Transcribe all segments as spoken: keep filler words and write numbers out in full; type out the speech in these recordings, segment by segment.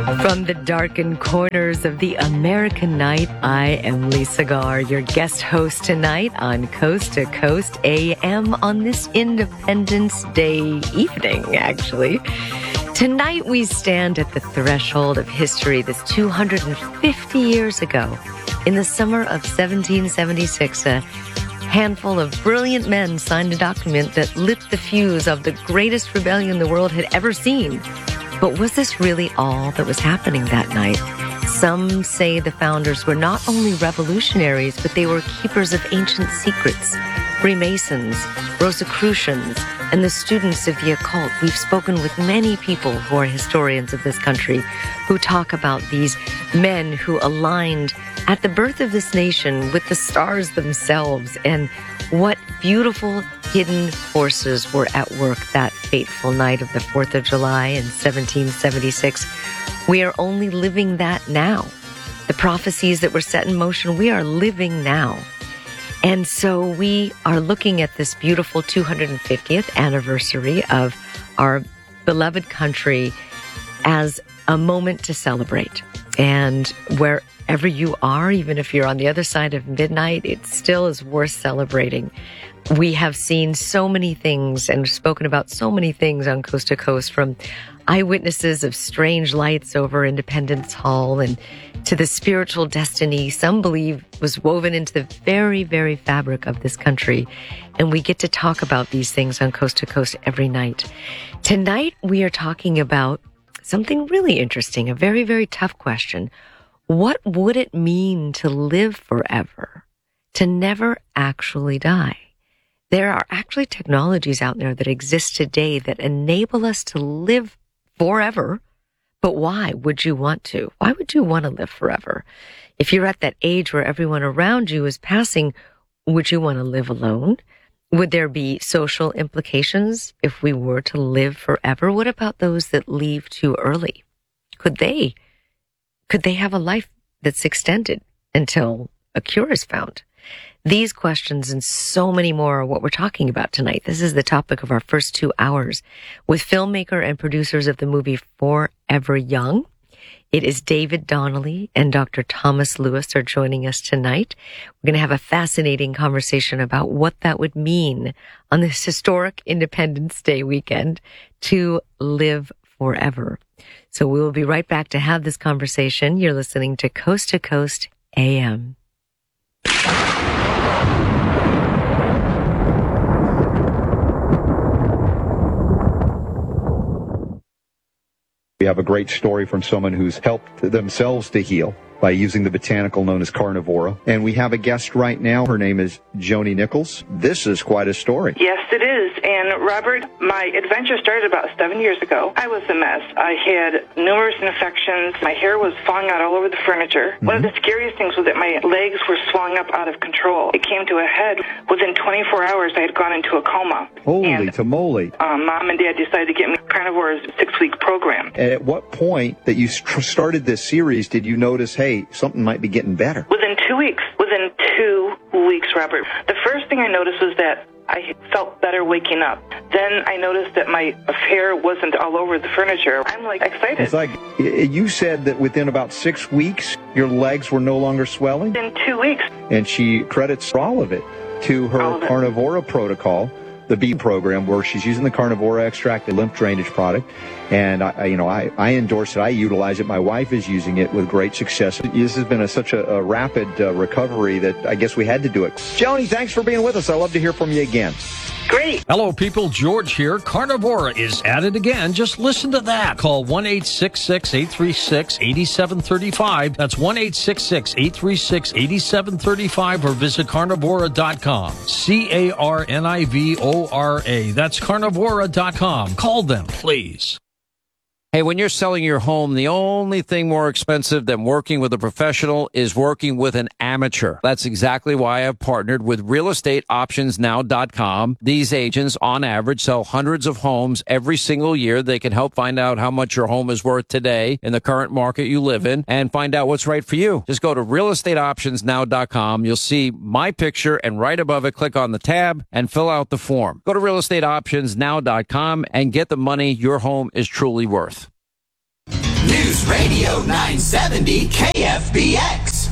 From the darkened corners of the American night, I am Lisa Garr, your guest host tonight on Coast to Coast A M on this Independence Day evening, actually. Tonight we stand at the threshold of history this two hundred fifty years ago. In the summer of seventeen seventy-six, a handful of brilliant men signed a document that lit the fuse of the greatest rebellion the world had ever seen. But was this really all that was happening that night? Some say the founders were not only revolutionaries, but they were keepers of ancient secrets, Freemasons, Rosicrucians, and the students of the occult. We've spoken with many people who are historians of this country who talk about these men who aligned at the birth of this nation with the stars themselves, and what beautiful hidden forces were at work that fateful night of the fourth of July in seventeen seventy-six. We are only living that now. The prophecies that were set in motion, we are living now. And so we are looking at this beautiful two hundred fiftieth anniversary of our beloved country as a moment to celebrate. And wherever you are, even if you're on the other side of midnight, it still is worth celebrating. We have seen so many things and spoken about so many things on Coast to Coast, from eyewitnesses of strange lights over Independence Hall and to the spiritual destiny some believe was woven into the very, very fabric of this country. And we get to talk about these things on Coast to Coast every night. Tonight, we are talking about something really interesting, a very, very tough question. What would it mean to live forever, to never actually die? There are actually technologies out there that exist today that enable us to live forever. But why would you want to? Why would you want to live forever? If you're at that age where everyone around you is passing, would you want to live alone? Would there be social implications if we were to live forever? What about those that leave too early? Could they, could they have a life that's extended until a cure is found? These questions and so many more are what we're talking about tonight. This is the topic of our first two hours with filmmaker and producers of the movie Forever Young. It is David Donnelly and Doctor Thomas Lewis are joining us tonight. We're going to have a fascinating conversation about what that would mean on this historic Independence Day weekend to live forever. So we will be right back to have this conversation. You're listening to Coast to Coast A M. We have a great story from someone who's helped themselves to heal by using the botanical known as carnivora. And we have a guest right now. Her name is Joni Nichols. This is quite a story. Yes, it is. And Robert, my adventure started about seven years ago. I was a mess. I had numerous infections. My hair was falling out all over the furniture. Mm-hmm. One of the scariest things was that my legs were swelling up out of control. It came to a head. Within twenty-four hours, I had gone into a coma. Holy and, tamale. Um, Mom and Dad decided to get me Carnivore's six-week program. And at what point that you started this series did you notice, hey, something might be getting better? Within two weeks. Within two weeks, Robert. The first thing I noticed was that I felt better waking up. Then I noticed that my hair wasn't all over the furniture. I'm like excited. It's like you said that within about six weeks, your legs were no longer swelling? In two weeks. And she credits all of it to her Carnivora protocol, the B program, where she's using the Carnivora extract, the lymph drainage product. And, I, you know, I, I endorse it. I utilize it. My wife is using it with great success. This has been a, such a, a rapid uh, recovery that I guess we had to do it. Joni, thanks for being with us. I'd love to hear from you again. Great. Hello, people. George here. Carnivora is at it again. Just listen to that. Call one eight six six, eight three six, eight seven three five. That's one eight six six, eight three six, eight seven three five or visit carnivora dot com. C A R N I V O R A. That's carnivora dot com. Call them, please. Hey, when you're selling your home, the only thing more expensive than working with a professional is working with an amateur. That's exactly why I've partnered with real estate options now dot com. These agents, on average, sell hundreds of homes every single year. They can help find out how much your home is worth today in the current market you live in and find out what's right for you. Just go to real estate options now dot com. You'll see my picture, and right above it, click on the tab and fill out the form. Go to real estate options now dot com and get the money your home is truly worth. New News Radio nine seventy K F B X.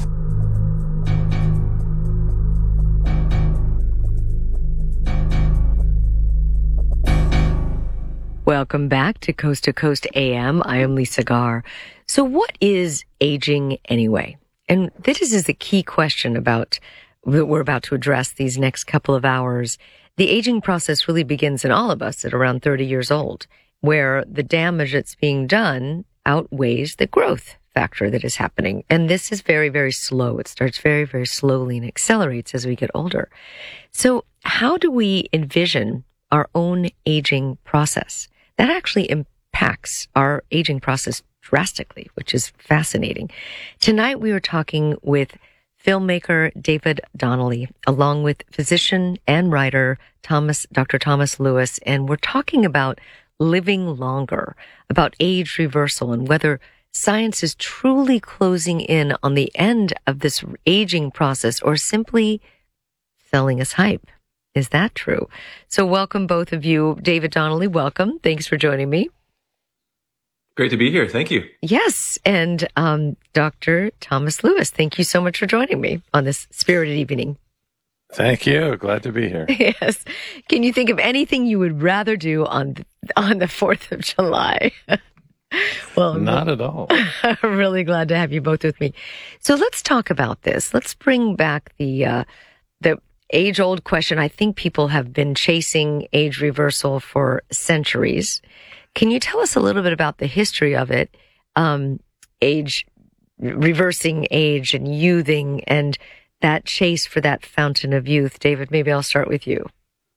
Welcome back to Coast to Coast A M. I am Lisa Garr. So what is aging anyway? And this is the key question about that we're about to address these next couple of hours. The aging process really begins in all of us at around thirty years old, where the damage that's being done outweighs the growth factor that is happening. And this is very, very slow. It starts very, very slowly and accelerates as we get older. So how do we envision our own aging process? That actually impacts our aging process drastically, which is fascinating. Tonight we are talking with filmmaker David Donnelly, along with physician and writer Thomas, Doctor Thomas Lewis, and we're talking about living longer, about age reversal, and whether science is truly closing in on the end of this aging process or simply selling us hype. Is that true? So welcome both of you. David Donnelly, welcome. Thanks for joining me. Great to be here. Thank you. Yes. And um, Doctor Thomas Lewis, thank you so much for joining me on this spirited evening. Thank you. Glad to be here. Yes. Can you think of anything you would rather do on the, on the fourth of July? Well, not at all. I'm really glad to have you both with me. So let's talk about this. Let's bring back the uh, the age-old question. I think people have been chasing age reversal for centuries. Can you tell us a little bit about the history of it? Um, age, reversing age and youthing and that chase for that fountain of youth. David, maybe I'll start with you.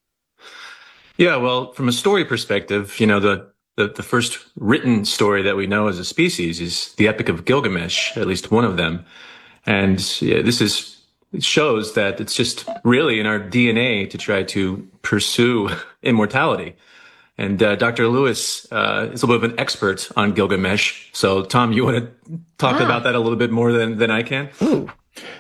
Yeah, well, from a story perspective, you know, the, the, the first written story that we know as a species is the Epic of Gilgamesh, at least one of them. And yeah, this is, it shows that it's just really in our D N A to try to pursue immortality. And uh, Doctor Lewis uh, is a little bit of an expert on Gilgamesh. So, Tom, you want to talk ah. about that a little bit more than, than I can? Ooh.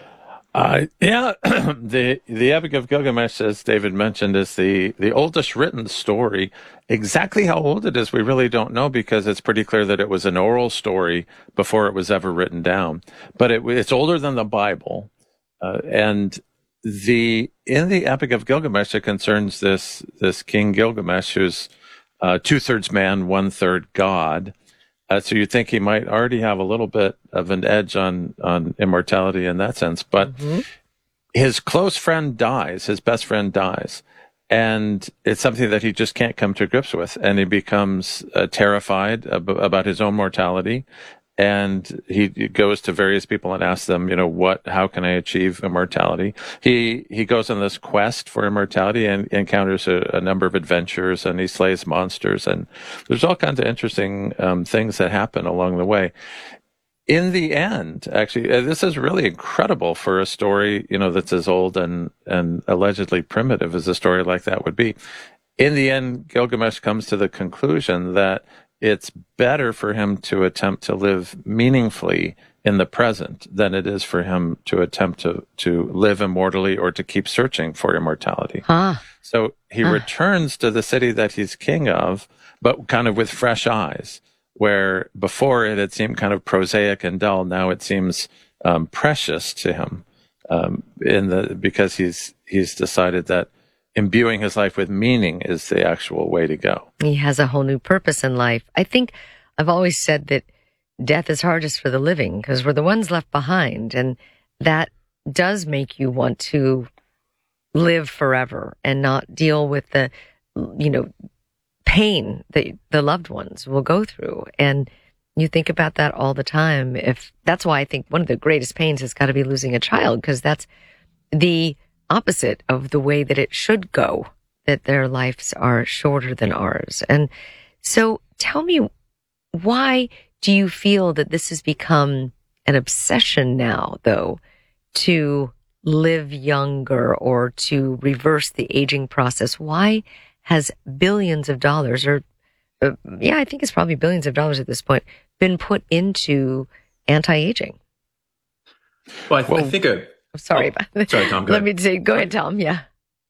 Uh, yeah, the the Epic of Gilgamesh, as David mentioned, is the, the oldest written story. Exactly how old it is, we really don't know, because it's pretty clear that it was an oral story before it was ever written down. But it, it's older than the Bible. Uh, and the in the Epic of Gilgamesh, it concerns this this King Gilgamesh, who's uh, two-thirds man, one-third God. Uh, so you think he might already have a little bit of an edge on, on immortality in that sense. But mm-hmm. his close friend dies, his best friend dies. And it's something that he just can't come to grips with. And he becomes uh, terrified ab- about his own mortality. And he goes to various people and asks them, you know, what, how can I achieve immortality? He, he goes on this quest for immortality and encounters a, a number of adventures, and he slays monsters, and there's all kinds of interesting um, things that happen along the way. In the end, actually, uh, this is really incredible for a story, you know, that's as old and, and allegedly primitive as a story like that would be. In the end, Gilgamesh comes to the conclusion that it's better for him to attempt to live meaningfully in the present than it is for him to attempt to, to live immortally or to keep searching for immortality. Huh. So he huh. returns to the city that he's king of, but kind of with fresh eyes, where before it had seemed kind of prosaic and dull. Now it seems um, precious to him um, in the because he's he's decided that imbuing his life with meaning is the actual way to go. He has a whole new purpose in life. I think I've always said that death is hardest for the living because we're the ones left behind. And that does make you want to live forever and not deal with the, you know, pain that the loved ones will go through. And you think about that all the time. If that's why I think one of the greatest pains has got to be losing a child, because that's the opposite of the way that it should go, that their lives are shorter than ours. And so tell me, why do you feel that this has become an obsession now, though, to live younger or to reverse the aging process? Why has billions of dollars, or uh, yeah, I think it's probably billions of dollars at this point, been put into anti-aging? Well, I, th- well, I think a I'm sorry. Oh, sorry, Tom. Go Let ahead. me say, go ahead, Tom. Yeah.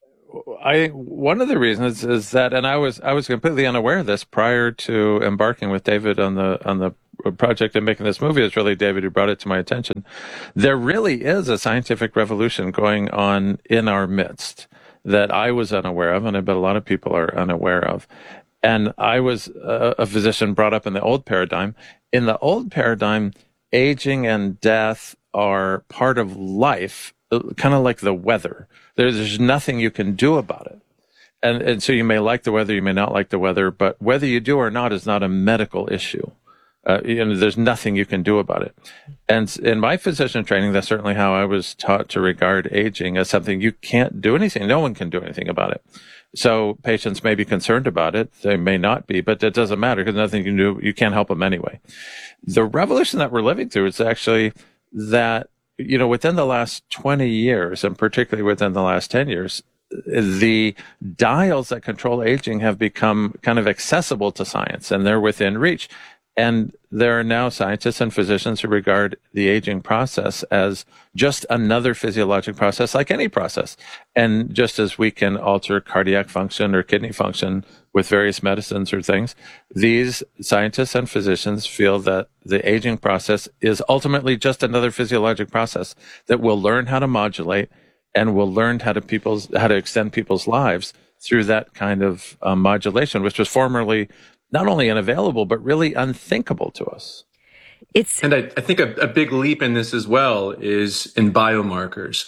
I one of the reasons is that, and I was I was completely unaware of this prior to embarking with David on the on the project in making this movie is really David who brought it to my attention. There really is a scientific revolution going on in our midst that I was unaware of, and I bet a lot of people are unaware of. And I was a, a physician brought up in the old paradigm. In the old paradigm, aging and death are part of life, kind of like the weather. There's, there's nothing you can do about it. And, and so you may like the weather, you may not like the weather, but whether you do or not is not a medical issue. Uh, you know, there's nothing you can do about it. And in my physician training, that's certainly how I was taught to regard aging as something you can't do anything. No one can do anything about it. So patients may be concerned about it. They may not be, but it doesn't matter because nothing you can do. You can't help them anyway. The revolution that we're living through is actually that, you know, within the last twenty years, and particularly within the last ten years, the dials that control aging have become kind of accessible to science, and they're within reach. And there are now scientists and physicians who regard the aging process as just another physiologic process like any process. And just as we can alter cardiac function or kidney function with various medicines or things, these scientists and physicians feel that the aging process is ultimately just another physiologic process that we'll learn how to modulate, and we'll learn how to people's how to extend people's lives through that kind of uh, modulation, which was formerly not only unavailable, but really unthinkable to us. It's And I, I think a, a big leap in this as well is in biomarkers.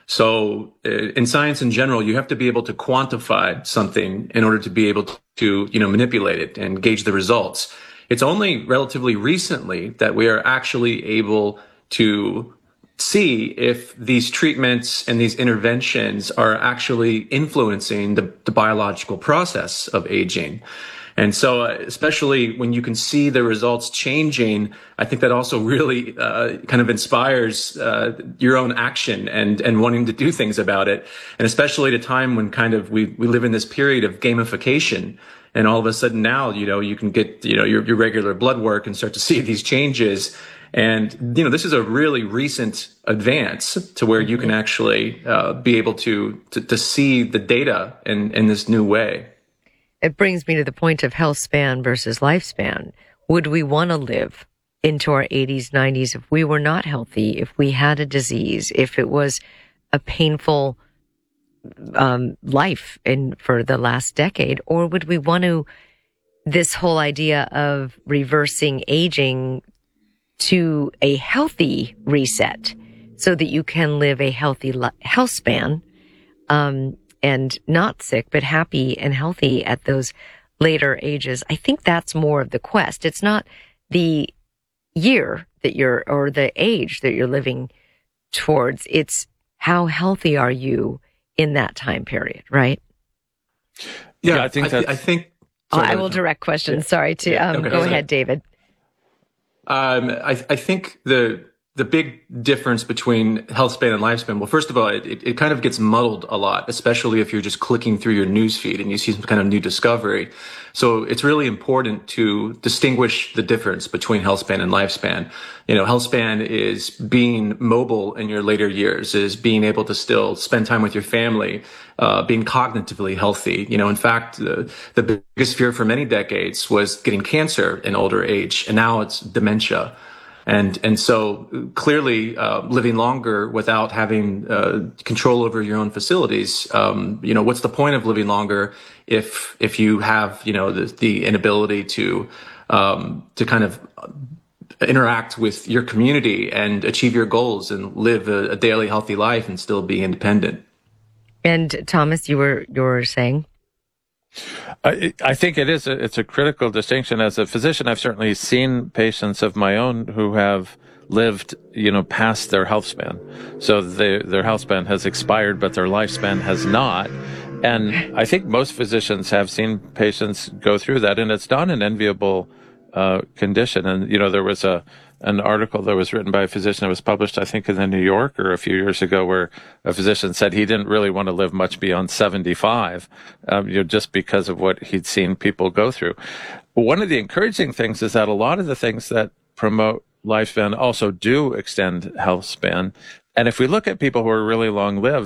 So uh, in science in general, you have to be able to quantify something in order to be able to, you know, manipulate it and gauge the results. It's only relatively recently that we are actually able to see if these treatments and these interventions are actually influencing the, the biological process of aging. And so, uh, especially when you can see the results changing, I think that also really uh, kind of inspires uh, your own action and and wanting to do things about it. And especially at a time when kind of we we live in this period of gamification, and all of a sudden now, you know, you can get you know your your regular blood work and start to see these changes. And you know, this is a really recent advance to where you can actually uh, be able to, to to see the data in in this new way. It brings me to the point of health span versus lifespan. Would we want to live into our eighties, nineties if we were not healthy, if we had a disease, if it was a painful um, life in for the last decade? Or would we want to, this whole idea of reversing aging to a healthy reset so that you can live a healthy li- health span, um, and not sick, but happy and healthy at those later ages? I think that's more of the quest. It's not the year that you're, or the age that you're living towards. It's how healthy are you in that time period, right? Yeah, yeah I think I, that's... I think... Oh, I will direct questions. Yeah. Sorry to, um, okay. Go ahead, David. Um, I, I think the the big difference between health span and lifespan, well, first of all, it, it kind of gets muddled a lot, especially if you're just clicking through your news feed and you see some kind of new discovery. So it's really important to distinguish the difference between health span and lifespan. You know, health span is being mobile in your later years, is being able to still spend time with your family, uh, being cognitively healthy. You know, in fact, the, the biggest fear for many decades was getting cancer in older age, and now it's dementia. And and so clearly, uh, living longer without having uh, control over your own facilities, um, you know, what's the point of living longer if if you have, you know, the, the inability to um, to kind of interact with your community and achieve your goals and live a, a daily healthy life and still be independent? And Thomas, you were you were saying. I, I think it is. A, it's a critical distinction. As a physician, I've certainly seen patients of my own who have lived, you know, past their health span. So they, their health span has expired, but their lifespan has not. And I think most physicians have seen patients go through that, and it's not an enviable uh, condition. And you know, there was a an article that was written by a physician that was published, I think, in the New Yorker a few years ago, where a physician said he didn't really want to live much beyond seventy-five, um, you know, just because of what he'd seen people go through. One of the encouraging things is that a lot of the things that promote lifespan also do extend health span. And if we look at people who are really long lived,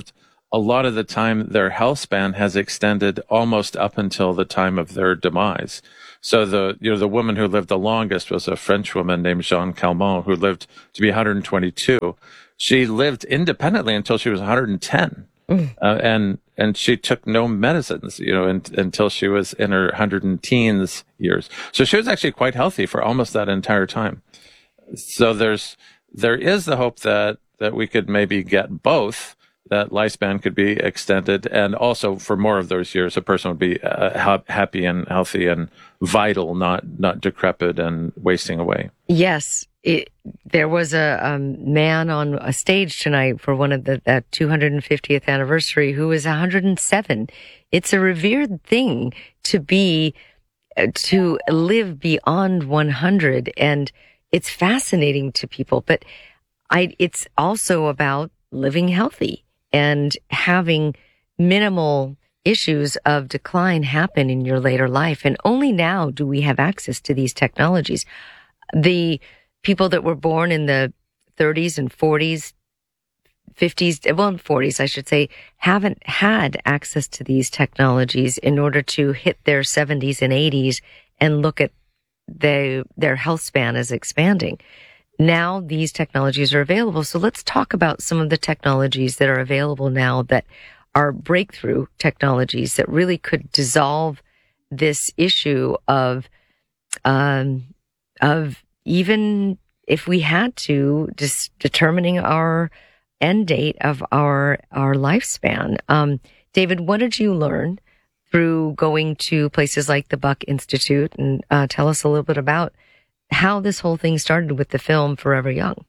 a lot of the time their health span has extended almost up until the time of their demise. So the you know the woman who lived the longest was a French woman named Jeanne Calment, who lived to be one hundred twenty-two. She lived independently until she was one hundred ten, mm. uh, and and she took no medicines, you know, in, until she was in her hundred and teens years. So she was actually quite healthy for almost that entire time. So there's there is the hope that that we could maybe get both, that lifespan could be extended, and also for more of those years, a person would be uh, ha- happy and healthy and vital, not not decrepit and wasting away. Yes. It, there was a um, man on a stage tonight for one of the that two hundred fiftieth anniversary who was one hundred seven. It's a revered thing to be, uh, to live beyond one hundred, and it's fascinating to people. But I, it's also about living healthy and having minimal issues of decline happen in your later life. And only now do we have access to these technologies. The people that were born in the thirties and forties, fifties, well, forties, I should say, haven't had access to these technologies in order to hit their seventies and eighties and look at the, their health span as expanding. Now these technologies are available. So let's talk about some of the technologies that are available now that are breakthrough technologies that really could dissolve this issue of, um, of even if we had to, just determining our end date of our, our lifespan. Um, David, what did you learn through going to places like the Buck Institute? And uh, tell us a little bit about how this whole thing started with the film Forever Young.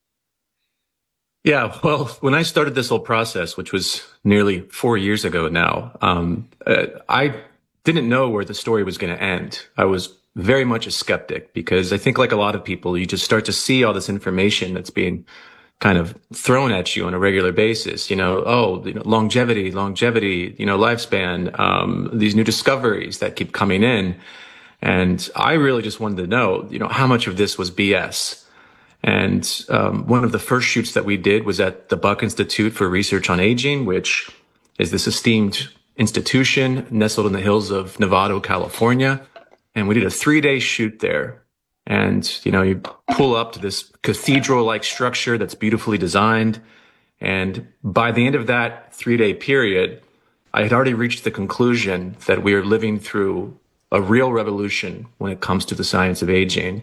Yeah, well, when I started this whole process, which was nearly four years ago now, um, uh, I didn't know where the story was going to end. I was very much a skeptic because I think, like a lot of people, you just start to see all this information that's being kind of thrown at you on a regular basis. You know, oh, you know, longevity, longevity, you know, lifespan, um, these new discoveries that keep coming in. And I really just wanted to know, you know, how much of this was B S. And um, one of the first shoots that we did was at the Buck Institute for Research on Aging, which is this esteemed institution nestled in the hills of Novato, California. And we did a three-day shoot there. And, you know, you pull up to this cathedral-like structure that's beautifully designed. And by the end of that three-day period, I had already reached the conclusion that we are living through a real revolution when it comes to the science of aging.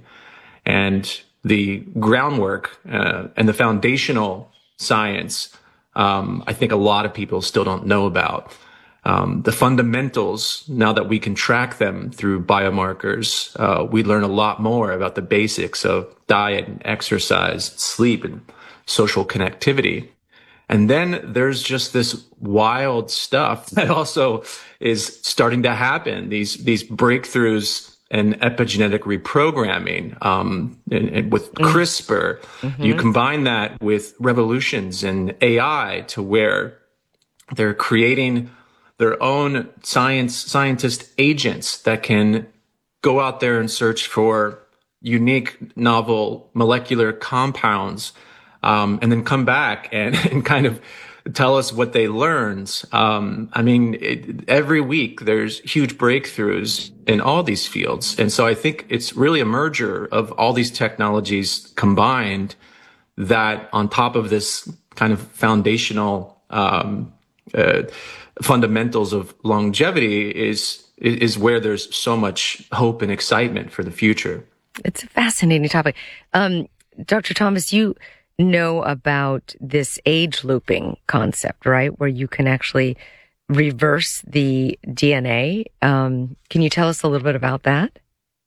And the groundwork uh, and the foundational science, um, I think a lot of people still don't know about. Um, the fundamentals, now that we can track them through biomarkers, uh, we learn a lot more about the basics of diet and exercise, sleep and social connectivity. And then there's just this wild stuff that also is starting to happen. These, these breakthroughs in epigenetic reprogramming, um, and, and with CRISPR, mm-hmm. you combine that with revolutions in A I to where they're creating their own science, scientist agents that can go out there and search for unique, novel molecular compounds, um, and then come back and, and kind of tell us what they learned. Um, I mean, it, every week there's huge breakthroughs in all these fields. And so I think it's really a merger of all these technologies combined that on top of this kind of foundational, um, uh, fundamentals of longevity is, is where there's so much hope and excitement for the future. It's a fascinating topic. Um, Doctor Thomas, you know about this age looping concept, right? Where you can actually reverse the D N A. Um, can you tell us a little bit about that?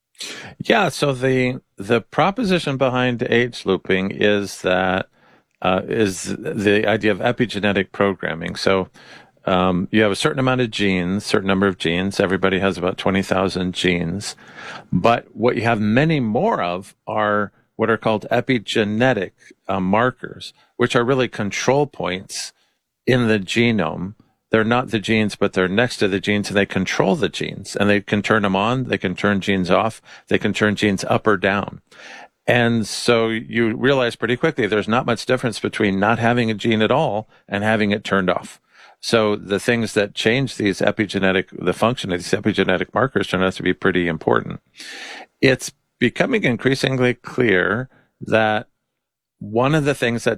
Yeah. So the, the proposition behind age looping is that, uh, is the idea of epigenetic programming. So, Um, you have a certain amount of genes, certain number of genes. Everybody has about twenty thousand genes. But what you have many more of are what are called epigenetic uh, markers, which are really control points in the genome. They're not the genes, but they're next to the genes, and they control the genes. And they can turn them on, they can turn genes off, they can turn genes up or down. And so you realize pretty quickly there's not much difference between not having a gene at all and having it turned off. So the things that change these epigenetic, the function of these epigenetic markers turn out to be pretty important. It's becoming increasingly clear that one of the things that